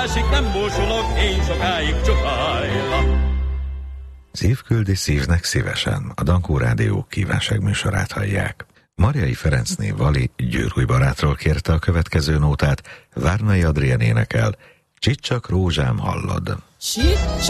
Nem búsulok, én sokáig csupájla. Szív küldi szívnek szívesen. A Dankó Rádió kívánságműsorát hallják. Marjai Ferencné Vali győrúj barátról kérte a következő nótát, Várnai Adrien énekel, Csicsak rózsám hallod.